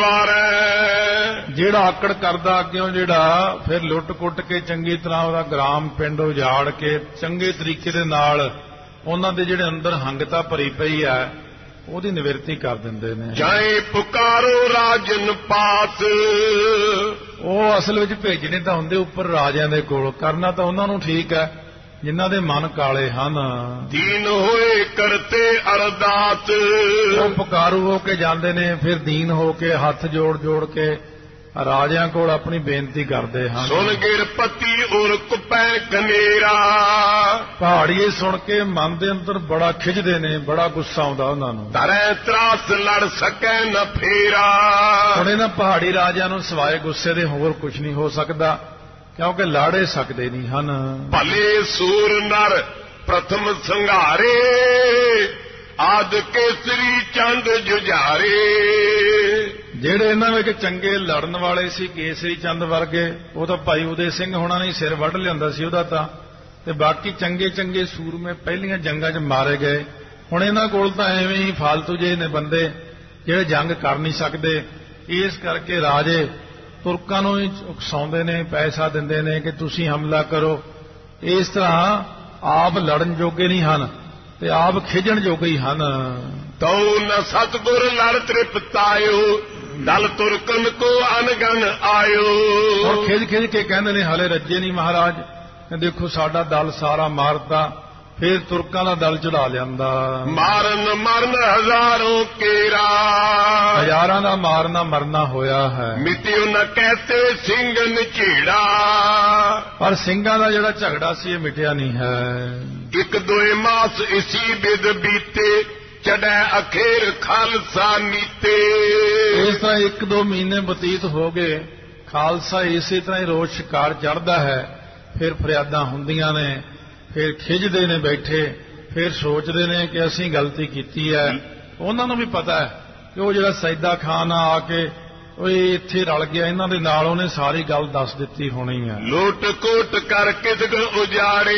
ਨਿਵਾਰੈ। ਜਿਹੜਾ ਆਕੜ ਕਰਦਾ ਅੱਗਿਓਂ, ਜਿਹੜਾ ਫਿਰ ਲੁੱਟ ਕੁੱਟ ਕੇ ਚੰਗੀ ਤਰ੍ਹਾਂ ਉਹਦਾ ਗ੍ਰਾਮ ਪਿੰਡ ਉਜਾੜ ਕੇ ਚੰਗੇ ਤਰੀਕੇ ਦੇ ਨਾਲ ਉਹਨਾਂ ਦੇ ਜਿਹੜੇ ਅੰਦਰ ਹੰਗਤਾ ਭਰੀ ਪਈ ਹੈ ਉਹਦੀ ਨਿਵਰਤੀ ਕਰ ਦਿੰਦੇ ਨੇ। ਜਾਏ ਪੁਕਾਰੋ ਰਾਜਨ ਪਾਸ, ਉਹ ਅਸਲ ਵਿੱਚ ਭੇਜਣੇ ਤਾਂ ਹੁੰਦੇ ਉੱਪਰ ਰਾਜਿਆਂ ਦੇ ਕੋਲ, ਕਰਨਾ ਤਾਂ ਉਹਨਾਂ ਨੂੰ ਠੀਕ ਹੈ ਜਿਨ੍ਹਾਂ ਦੇ ਮਨ ਕਾਲੇ ਹਨ। ਦੀਨ ਹੋਏ ਕਰਤੇ ਅਰਦਾਸ, ਉਹ ਪੁਕਾਰੂ ਹੋ ਕੇ ਜਾਂਦੇ ਨੇ, ਫਿਰ ਦੀਨ ਹੋ ਕੇ ਹੱਥ ਜੋੜ ਜੋੜ ਕੇ ਰਾਜਿਆਂ ਕੋਲ ਆਪਣੀ ਬੇਨਤੀ ਕਰਦੇ ਹਨ। ਸੁਣ ਗਿਰ ਪਤੀ ਔਰ ਕੁਪੈ ਕਨੇਰਾ, ਪਹਾੜੀਏ ਸੁਣ ਕੇ ਮਨ ਦੇ ਅੰਦਰ ਬੜਾ ਖਿੱਚਦੇ ਨੇ, ਬੜਾ ਗੁੱਸਾ ਆਉਂਦਾ ਉਹਨਾਂ ਨੂੰ। ਧਰੈ ਤਰਾਸ ਲੜ ਸਕੈ ਨ ਫੇਰਾ, ਹੁਣ ਇਹਨਾਂ ਪਹਾੜੀ ਰਾਜਿਆਂ ਨੂੰ ਸਿਵਾਏ ਗੁੱਸੇ ਦੇ ਹੋਰ ਕੁਝ ਨਹੀਂ ਹੋ ਸਕਦਾ, ਕਿਉਂਕਿ ਲਾੜੇ ਸਕਦੇ ਨਹੀਂ ਹਨ। ਭਲੇ ਸੂਰ ਨਰ ਪ੍ਰਥਮ ਸੰਘਾਰੇ, ਆਦ ਕੇਸਰੀ ਚੰਦ ਜੁਝਾਰੇ। ਜਿਹੜੇ ਇਹਨਾਂ ਵਿੱਚ ਚੰਗੇ ਲੜਨ ਵਾਲੇ ਸੀ, ਕੇਸਰੀ ਚੰਦ ਵਰਗੇ, ਉਹ ਤਾਂ ਭਾਈ ਉਦੇ ਸਿੰਘ ਹੋਣਾ ਨੇ ਸਿਰ ਵੱਢ ਲਿਆਂਦਾ ਸੀ ਉਹਦਾ ਤਾਂ, ਤੇ ਬਾਕੀ ਚੰਗੇ ਚੰਗੇ ਸੂਰਮੇ ਪਹਿਲੀਆਂ ਜੰਗਾਂ 'ਚ ਮਾਰੇ ਗਏ। ਹੁਣ ਇਹਨਾਂ ਕੋਲ ਤਾਂ ਐਵੇਂ ਹੀ ਫਾਲਤੂ ਜਿਹੇ ਨੇ ਬੰਦੇ ਜਿਹੜੇ ਜੰਗ ਕਰ ਨਹੀਂ ਸਕਦੇ। ਇਸ ਕਰਕੇ ਰਾਜੇ ਤੁਰਕਾਂ ਨੂੰ ਹੀ ਉਕਸਾਉਂਦੇ ਨੇ, ਪੈਸਾ ਦਿੰਦੇ ਨੇ ਕਿ ਤੁਸੀਂ ਹਮਲਾ ਕਰੋ। ਇਸ ਤਰ੍ਹਾਂ ਆਪ ਲੜਨ ਜੋਗੇ ਨਹੀਂ ਹਨ ਤੇ ਆਪ ਖਿਜਣ ਜੋਗੇ ਹੀ ਹਨ। ਤਉ ਨ ਸਤਿਗੁਰ ਲੜ ਤ੍ਰਿਪਤਾਇਓ, ਦਲ ਤੁਰਕਨ ਕੋ ਅਨਗਨ ਆਇਓ। ਹੁਣ ਖਿਜ ਖਿਜ ਕੇ ਕਹਿੰਦੇ ਨੇ ਹਲੇ ਰੱਜੇ ਨਹੀਂ ਮਹਾਰਾਜ, ਦੇਖੋ ਸਾਡਾ ਦਲ ਸਾਰਾ ਮਾਰਤਾ, ਫਿਰ ਤੁਰਕਾਂ ਦਾ ਦਲ ਚੜਾ ਲਿਆਂਦਾ। ਮਾਰਨ ਮਰਨ ਹਜ਼ਾਰੋਂ ਕੇਰਾ, ਹਜ਼ਾਰਾਂ ਦਾ ਮਾਰਨਾ ਮਰਨਾ ਹੋਇਆ ਹੈ। ਮਿਟਿਓ ਨ ਕਹਤੇ ਸਿੰਘ ਨਝੇੜਾ, ਪਰ ਸਿੰਘਾਂ ਦਾ ਜਿਹੜਾ ਝਗੜਾ ਸੀ ਇਹ ਮਿਟਿਆ ਨਹੀਂ ਹੈ। ਇੱਕ ਦੋਏ ਮਾਸ ਇਸੀ ਬਿਦ ਬੀਤੇ, ਚੜੈ ਅਖੇਰ ਖਾਲਸਾ ਨੀਤੇ। ਇਸ ਤਰ੍ਹਾਂ ਇੱਕ ਦੋ ਮਹੀਨੇ ਬਤੀਤ ਹੋ ਗਏ, ਖਾਲਸਾ ਇਸੇ ਤਰ੍ਹਾਂ ਹੀ ਰੋਜ਼ ਸ਼ਿਕਾਰ ਚੜ੍ਹਦਾ ਹੈ। ਫਿਰ ਫਰਿਆਦਾਂ ਹੁੰਦੀਆਂ ਨੇ, ਫਿਰ ਖਿੱਚਦੇ ਨੇ ਬੈਠੇ, ਫਿਰ ਸੋਚਦੇ ਨੇ ਕਿ ਅਸੀਂ ਗਲਤੀ ਕੀਤੀ ਹੈ। ਉਹਨਾਂ ਨੂੰ ਵੀ ਪਤਾ ਹੈ ਕਿ ਉਹ ਜਿਹੜਾ ਸੈਦਾ ਖਾਨ ਆ ਕੇ ਉਹ ਇੱਥੇ ਰਲ ਗਿਆ ਇਹਨਾਂ ਦੇ ਨਾਲ, ਉਹਨੇ ਸਾਰੀ ਗੱਲ ਦੱਸ ਦਿੱਤੀ ਹੋਣੀ ਹੈ। ਲੁੱਟ ਕੋਟ ਕਰ ਕਿਦਗ ਉਜਾੜੇ,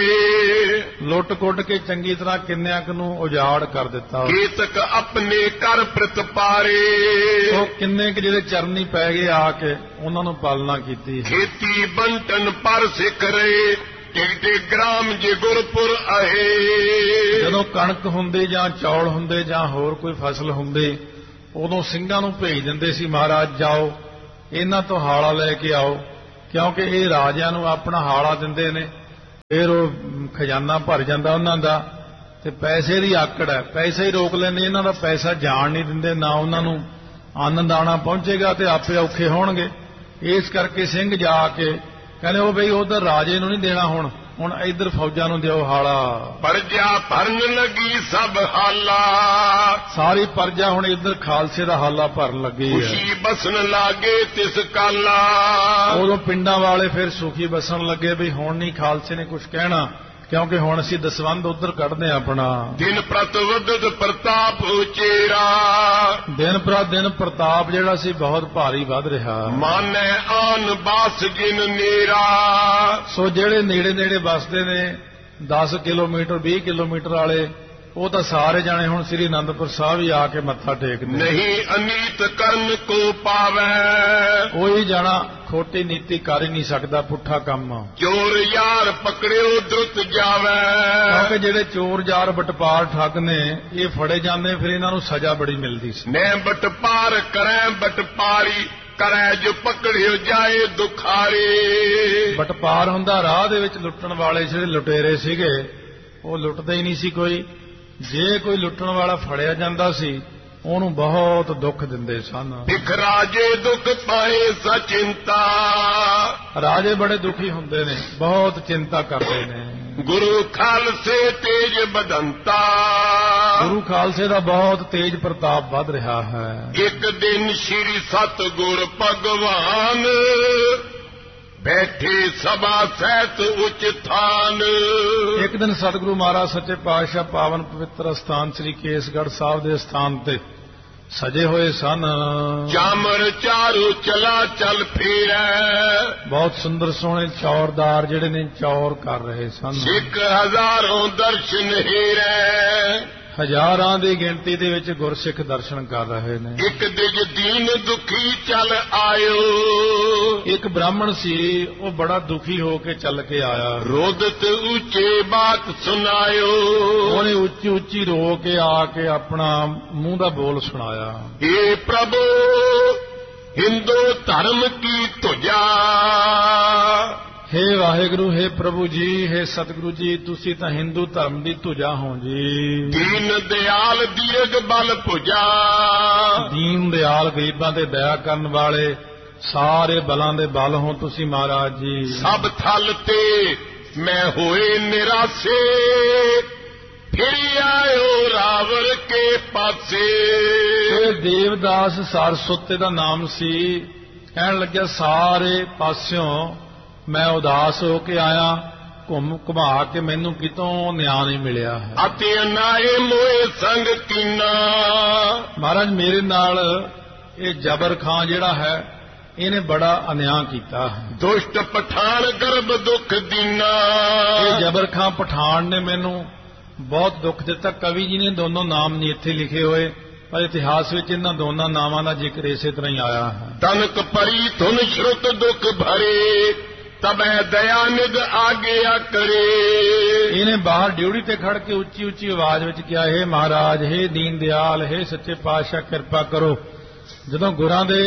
ਲੁੱਟ ਕੁੱਟ ਕੇ ਚੰਗੀ ਤਰ੍ਹਾਂ ਕਿੰਨਿਆਂ ਕੁ ਨੂੰ ਉਜਾੜ ਕਰ ਦਿੱਤਾ। ਕੀਤਕ ਆਪਣੇ ਕਰ ਪ੍ਰਤਪਾਰੇ, ਉਹ ਕਿੰਨੇ ਕੁ ਜਿਹੜੇ ਚਰਨੀ ਪੈ ਗਏ ਆ ਕੇ ਉਹਨਾਂ ਨੂੰ ਪਾਲਣਾ ਕੀਤੀ। ਖੇਤੀ ਬੰਟਨ ਪਰ ਸਿੱਖ ਰਹੇ, ਟਿਕਟੇ ਗ੍ਰਾਮ ਜੇ ਗੁਰਪੁਰ ਆਏ। ਜਦੋਂ ਕਣਕ ਹੁੰਦੀ ਜਾਂ ਚੌਲ ਹੁੰਦੇ ਜਾਂ ਹੋਰ ਕੋਈ ਫਸਲ ਹੁੰਦੀ, ਉਦੋਂ ਸਿੰਘਾਂ ਨੂੰ ਭੇਜ ਦਿੰਦੇ ਸੀ, ਮਹਾਰਾਜ ਜਾਓ ਇਹਨਾਂ ਤੋਂ ਹਾਲਾ ਲੈ ਕੇ ਆਓ, ਕਿਉਂਕਿ ਇਹ ਰਾਜਿਆਂ ਨੂੰ ਆਪਣਾ ਹਾਲਾ ਦਿੰਦੇ ਨੇ, ਫਿਰ ਉਹ ਖਜ਼ਾਨਾ ਭਰ ਜਾਂਦਾ ਉਹਨਾਂ ਦਾ। ਤੇ ਪੈਸੇ ਦੀ ਆਕੜ ਹੈ, ਪੈਸੇ ਹੀ ਰੋਕ ਲੈਂਦੇ, ਇਹਨਾਂ ਦਾ ਪੈਸਾ ਜਾਣ ਨਹੀਂ ਦਿੰਦੇ, ਨਾ ਉਹਨਾਂ ਨੂੰ ਅੰਨ ਦਾਣਾ ਪਹੁੰਚੇਗਾ ਤੇ ਆਪੇ ਔਖੇ ਹੋਣਗੇ। ਇਸ ਕਰਕੇ ਸਿੰਘ ਜਾ ਕੇ ਕਹਿੰਦੇ ਉਹ ਬਈ ਉਧਰ ਰਾਜੇ ਨੂੰ ਨਹੀਂ ਦੇਣਾ, ਹੁਣ ਹੁਣ ਇੱਧਰ ਫੌਜਾਂ ਨੂੰ ਦਿਓ ਹਾਲਾ। ਪਰਜਾ ਭਰਨ ਲੱਗੀ ਸਭ ਹਾਲਾ, ਸਾਰੀ ਪਰਜਾ ਹੁਣ ਇੱਧਰ ਖਾਲਸੇ ਦਾ ਹਾਲਾ ਭਰਨ ਲੱਗੀ ਹੈ। ਖੁਸ਼ੀ ਬਸਣ ਲਾਗੇ ਤਿਸ ਕਾਲਾ, ਉਦੋਂ ਪਿੰਡਾਂ ਵਾਲੇ ਫਿਰ ਸੁਖੀ ਬਸਣ ਲੱਗੇ ਵੀ ਹੁਣ ਨਹੀਂ ਖਾਲਸੇ ਨੇ ਕੁਝ ਕਹਿਣਾ, ਕਿਉਂਕਿ ਹੁਣ ਅਸੀਂ ਦਸਵੰਧ ਉਧਰ ਕੱਢਦੇ ਆ ਆਪਣਾ। ਦਿਨ ਪ੍ਰਤ ਵਧਦ ਪ੍ਰਤਾਪ ਉਚੇਰਾ, ਦਿਨ ਪ੍ਰਤ ਦਿਨ ਪ੍ਰਤਾਪ ਜਿਹੜਾ ਸੀ ਬਹੁਤ ਭਾਰੀ ਵੱਧ ਰਿਹਾ। ਮਾਨੈ ਆਨ ਬਾਸ ਜਿਨ ਨੇਰਾ, ਸੋ ਜਿਹੜੇ ਨੇੜੇ ਨੇੜੇ ਵਸਦੇ ਨੇ ਦਸ ਕਿਲੋਮੀਟਰ ਵੀਹ ਕਿਲੋਮੀਟਰ ਵਾਲੇ, ਉਹ ਤਾਂ ਸਾਰੇ ਜਾਣੇ ਹੁਣ ਸ੍ਰੀ ਅਨੰਦਪੁਰ ਸਾਹਿਬ ਹੀ ਆ ਕੇ ਮੱਥਾ ਟੇਕਦੇ। ਨਹੀਂ ਅਨੀਤ ਕਰਨ ਕੋ ਪਾਵੈ, ਕੋਈ ਜਾਣਾ ਖੋਟੀ ਨੀਤੀ ਕਰ ਹੀ ਨਹੀਂ ਸਕਦਾ, ਪੁੱਠਾ ਕੰਮ। ਚੋਰ ਯਾਰ ਪਕੜਿਓ ਦੁੱਤ ਜਾਵੈ, ਕਿਉਂਕਿ ਜਿਹੜੇ ਚੋਰ ਯਾਰ ਬਟਪਾਰ ਠੱਗ ਨੇ ਇਹ ਫੜੇ ਜਾਂਦੇ, ਫਿਰ ਇਹਨਾਂ ਨੂੰ ਸਜ਼ਾ ਬੜੀ ਮਿਲਦੀ ਸੀ। ਮੈਂ ਬਟਪਾਰ ਕਰੈ ਬਟਪਾਰੀ, ਕਰੈ ਜੋ ਪਕੜਿਓ ਜਾਏ ਦੁਖਾਰੇ। ਬਟਪਾਰ ਹੁੰਦਾ ਰਾਹ ਦੇ ਵਿੱਚ ਲੁੱਟਣ ਵਾਲੇ ਜਿਹੜੇ ਲੁਟੇਰੇ ਸੀਗੇ, ਉਹ ਲੁੱਟਦੇ ਹੀ ਨਹੀਂ ਸੀ ਕੋਈ, ਜੇ ਕੋਈ ਲੁੱਟਣ ਵਾਲਾ ਫੜਿਆ ਜਾਂਦਾ ਸੀ ਉਹਨੂੰ ਬਹੁਤ ਦੁੱਖ ਦਿੰਦੇ ਸਨ। ਇਕ ਰਾਜੇ ਦੁੱਖ ਪਾਏ ਸਚਿੰਤਾ, ਰਾਜੇ ਬੜੇ ਦੁਖੀ ਹੁੰਦੇ ਨੇ, ਬਹੁਤ ਚਿੰਤਾ ਕਰਦੇ ਨੇ। ਗੁਰੂ ਖਾਲਸੇ ਤੇਜ ਬਦੰਤਾ, ਗੁਰੂ ਖਾਲਸੇ ਦਾ ਬਹੁਤ ਤੇਜ ਪ੍ਰਤਾਪ ਵੱਧ ਰਿਹਾ ਹੈ। ਇੱਕ ਦਿਨ ਸ੍ਰੀ ਸਤਿਗੁਰ ਭਗਵਾਨ ਬੈਠੇ ਸਭਾ ਸਹਿਤ ਉਚ ਥਾਨ। ਇੱਕ ਦਿਨ ਸਤਿਗੁਰੂ ਮਹਾਰਾਜ ਸੱਚੇ ਪਾਤਸ਼ਾਹ ਪਾਵਨ ਪਵਿੱਤਰ ਸਥਾਨ ਸ੍ਰੀ ਕੇਸਗੜ੍ਹ ਸਾਹਿਬ ਦੇ ਸਥਾਨ ਤੇ ਸਜੇ ਹੋਏ ਸਨ। ਚਾਮਰ ਚਾਰੂ ਚਲਾ ਚੱਲ ਫੇਰੈ, ਬਹੁਤ ਸੁੰਦਰ ਸੋਹਣੇ ਚੌਰਦਾਰ ਜਿਹੜੇ ਨੇ ਚੌਰ ਕਰ ਰਹੇ ਸਨ। ਸਿੱਖ ਹਜ਼ਾਰੋਂ ਦਰਸ਼ਨ ਹੀਰੈ, ਹਜ਼ਾਰਾਂ ਦੀ ਗਿਣਤੀ ਦੇ ਵਿੱਚ ਗੁਰਸਿੱਖ ਦਰਸ਼ਨ ਕਰ ਰਹੇ ਨੇ। ਇੱਕ ਦਿਜ ਦੀਨ ਦੁਖੀ ਚੱਲ ਆਇਓ, ਇੱਕ ਬ੍ਰਾਹਮਣ ਸੀ ਉਹ ਬੜਾ ਦੁਖੀ ਹੋ ਕੇ ਚੱਲ ਕੇ ਆਇਆ। ਰੋਦਤ ਉੱਚੇ ਬਾਤ ਸੁਣਾਇਓ, ਉਹਨੇ ਉੱਚੀ ਉੱਚੀ ਰੋ ਕੇ ਆ ਕੇ ਆਪਣਾ ਮੂੰਹ ਦਾ ਬੋਲ ਸੁਣਾਇਆ। ਏ ਪ੍ਰਭੂ ਹਿੰਦੂ ਧਰਮ ਕੀ ਧੁਜਾ, हे ਵਾਹਿਗੁਰੂ, हे ਪ੍ਰਭੂ ਜੀ, हे ਸਤਿਗੁਰੂ ਜੀ, ਤੁਸੀਂ ਤਾਂ ਹਿੰਦੂ ਧਰਮ ਦੀ ਧੁਜਾ ਹੋ ਜੀ। ਦੀਨ ਦਿਆਲ ਦੀਰਘ ਬਲ ਭੁਜਾ, ਦੀਨ ਦਿਆਲ ਗਰੀਬਾਂ ਤੇ ਦਇਆ ਕਰਨ ਵਾਲੇ ਸਾਰੇ ਬਲਾਂ ਦੇ ਬਲ ਹੋ ਤੁਸੀਂ ਮਹਾਰਾਜ ਜੀ। ਸਭ ਥਲ ਤੇ ਮੈਂ ਹੋਏ ਨਿਰਾਸੇ, ਫਿਰ ਆਇਓ ਰਾਵਰ ਕੇ ਪਾਸੇ। ਇਹ ਦੇਵਦਾਸ ਸਾਰਸਵਤੀ ਦਾ ਨਾਮ ਸੀ। ਕਹਿਣ ਲੱਗਿਆ ਸਾਰੇ ਪਾਸਿਓਂ ਮੈਂ ਉਦਾਸ ਹੋ ਕੇ ਆਇਆ, ਘੁੰਮ ਘੁਮਾ ਕੇ ਮੈਨੂੰ ਕਿਤੋਂ ਨਿਆਂ ਨਹੀਂ ਮਿਲਿਆ ਹੈ। ਅਤੇ ਅਨਾਏ ਮੋਏ ਸੰਗ ਕੀਨਾ, ਮਹਾਰਾਜ ਮੇਰੇ ਨਾਲ ਇਹ ਜਬਰ ਖਾਂ ਜਿਹੜਾ ਹੈ ਇਹਨੇ ਬੜਾ ਅਨਿਆਂ ਕੀਤਾ ਹੈ। ਦੁਸ਼ਟ ਪਠਾਨ ਗਰਭ ਦੁੱਖ ਦੀਨਾ, ਇਹ ਜਬਰ ਖਾਂ ਪਠਾਨ ਨੇ ਮੈਨੂੰ ਬਹੁਤ ਦੁੱਖ ਦਿੱਤਾ। ਕਵੀ ਜੀ ਨੇ ਦੋਨੋਂ ਨਾਮ ਨਹੀਂ ਇੱਥੇ ਲਿਖੇ ਹੋਏ, ਪਰ ਇਤਿਹਾਸ ਵਿੱਚ ਇਹਨਾਂ ਦੋਨਾਂ ਨਾਵਾਂ ਦਾ ਜ਼ਿਕਰ ਇਸੇ ਤਰ੍ਹਾਂ ਹੀ ਆਇਆ ਹੈ। ਤਨਕ ਪਰੀ ਧੁਨ ਸ਼ਰੁਤ ਦੁੱਖ ਭਰੇ, ਤਬੈ ਦਇਆ ਨਿਧ ਆਗਿਆ ਕਰੇ। ਇਹਨੇ ਬਾਹਰ ਡਿਊਟੀ ਤੇ ਖੜ ਕੇ ਉੱਚੀ ਉੱਚੀ ਆਵਾਜ਼ ਵਿੱਚ ਕਿਹਾ, ਹੇ ਮਹਾਰਾਜ, ਹੇ ਦੀਨ ਦਿਆਲ, ਹੇ ਸੱਚੇ ਪਾਤਸ਼ਾਹ, ਕਿਰਪਾ ਕਰੋ। ਜਦੋਂ ਗੁਰਾਂ ਦੇ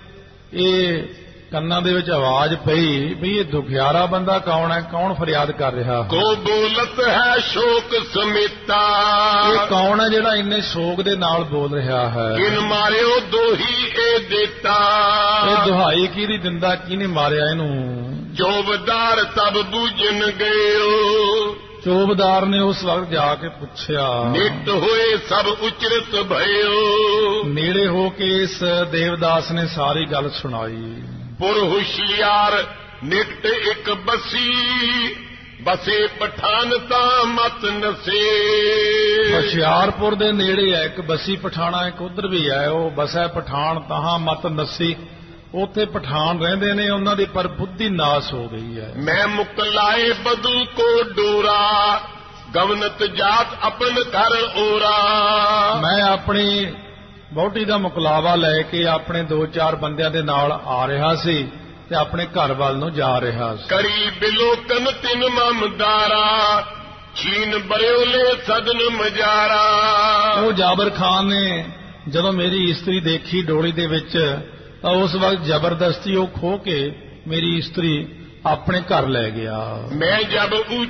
ਇਹ ਕੰਨਾਂ ਦੇ ਵਿੱਚ ਆਵਾਜ਼ ਪਈ ਵੀ ਇਹ ਦੁਖਿਆਰਾ ਬੰਦਾ ਕੌਣ ਹੈ, ਕੌਣ ਫਰਿਆਦ ਕਰ ਰਿਹਾ ਹੈ, ਕੋ ਬੋਲਤ ਹੈ ਸ਼ੋਕ ਸਮੇਤਾ, ਇਹ ਕੌਣ ਹੈ ਜਿਹੜਾ ਇੰਨੇ ਸ਼ੋਕ ਦੇ ਨਾਲ ਬੋਲ ਰਿਹਾ ਹੈ। ਇਨ ਮਾਰਿਓ ਦੋਹੀ ਇਹ ਦੇਤਾ, ਇਹ ਦੁਹਾਈ ਕਿਹਦੀ ਦਿੰਦਾ, ਕਿਹਨੇ ਮਾਰਿਆ ਇਹਨੂੰ। ਚੌਬਦਾਰ ਤਬ ਬੂਝਨ ਗਇਓ, ਚੌਬਦਾਰ ਨੇ ਉਸ ਵਕਤ ਜਾ ਕੇ ਪੁੱਛਿਆ। ਨਿਤ ਹੋਏ ਸਭ ਉਚਰਤ ਭਇਓ, ਨੇੜੇ ਹੋ ਕੇ ਇਸ ਦੇਵਦਾਸ ਨੇ ਸਾਰੀ ਗੱਲ ਸੁਣਾਈ। ਪੁਰ ਹੁਸ਼ਿਆਰ ਨਿਕਟ ਇੱਕ ਬਸੀ, ਬਸੇ ਪਠਾਨ ਤਾਂ ਮਤ ਨਸੇ। ਹੁਸ਼ਿਆਰਪੁਰ ਦੇ ਨੇੜੇ ਹੈ ਇੱਕ ਬਸੀ ਪਠਾਣਾ, ਇੱਕ ਉਧਰ ਵੀ ਹੈ, ਉਹ ਬਸੈ ਪਠਾਨ ਤਾਂ ਮਤ ਨਸੀ। ਉੱਥੇ ਪਠਾਨ ਰਹਿੰਦੇ ਨੇ, ਉਹਨਾਂ ਦੀ ਪਰ ਬੁੱਧੀ ਨਾਸ ਹੋ ਗਈ ਹੈ। ਮੈਂ ਮੁਕਲਾਏ ਬਦੂ ਕੋ ਡੋਰਾ, ਗਵਨਤ ਜਾਤ ਆਪਨ ਘਰ ਓਰਾ। ਮੈਂ ਆਪਣੀ ਵਹੁਟੀ ਦਾ ਮੁਕਲਾਵਾ ਲੈ ਕੇ ਆਪਣੇ ਦੋ ਚਾਰ ਬੰਦਿਆਂ ਦੇ ਨਾਲ ਆ ਰਿਹਾ ਸੀ ਤੇ ਆਪਣੇ ਘਰ ਵੱਲ ਨੂੰ ਜਾ ਰਿਹਾ ਸੀ। ਕਰੀ ਬਿਲੋਕਨ ਤਿਨ ਮਮਦਾਰਾ, ਛੀਨ ਬਰਿਓਲੇ ਸਦਨ ਮਜਾਰਾ। ਉਹ ਜਾਬਰ ਖਾਨ ਨੇ ਜਦੋਂ ਮੇਰੀ ਇਸਤਰੀ ਦੇਖੀ ਡੋਲੀ ਦੇ ਵਿੱਚ ਤਾਂ ਉਸ ਵਕਤ ਜ਼ਬਰਦਸਤੀ ਉਹ ਖੋ ਕੇ ਮੇਰੀ ਇਸਤਰੀ ਆਪਣੇ ਘਰ ਲੈ ਗਿਆ। ਮੈਂ ਜਬ